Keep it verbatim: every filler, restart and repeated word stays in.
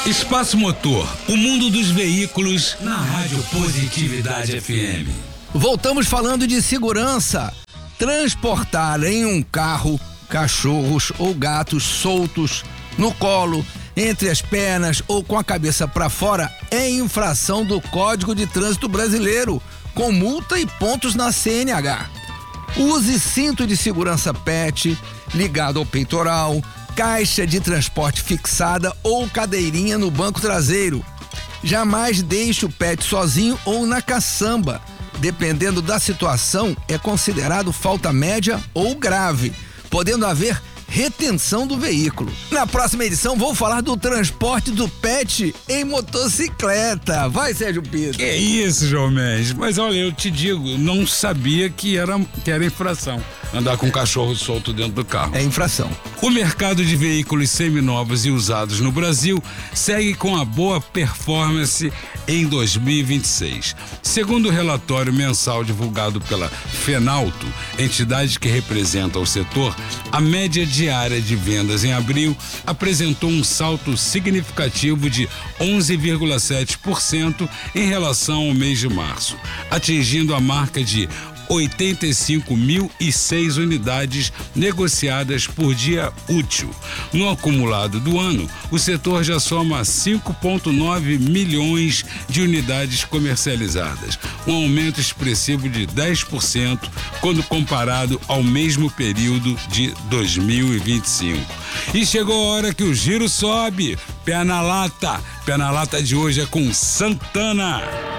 Espaço Motor, o mundo dos veículos na Rádio Positividade F M. Voltamos falando de segurança. Transportar em um carro cachorros ou gatos soltos no colo, entre as pernas ou com a cabeça para fora é infração do Código de Trânsito Brasileiro, com multa e pontos na C N H. Use cinto de segurança P E T ligado ao peitoral, caixa de transporte fixada ou cadeirinha no banco traseiro. Jamais deixe o pet sozinho ou na caçamba. Dependendo da situação, é considerado falta média ou grave, podendo haver retenção do veículo. Na próxima edição, vou falar do transporte do pet em motocicleta. Vai, Sérgio Pinto. Que isso, João Mendes. Mas olha, eu te digo, não sabia que era, que era infração andar com um cachorro solto dentro do carro. É infração. O mercado de veículos seminovos e usados no Brasil segue com a boa performance em dois mil e vinte e seis. Segundo o relatório mensal divulgado pela Fenauto, entidade que representa o setor, a média diária de vendas em abril apresentou um salto significativo de onze vírgula sete por cento em relação ao mês de março, atingindo a marca de oitenta e cinco mil e seis unidades negociadas por dia útil. No acumulado do ano, o setor já soma cinco vírgula nove milhões de unidades comercializadas, um aumento expressivo de dez por cento quando comparado ao mesmo período de dois mil e vinte e cinco. E chegou a hora que o giro sobe. Pé na lata. Pé na lata de hoje é com Santana.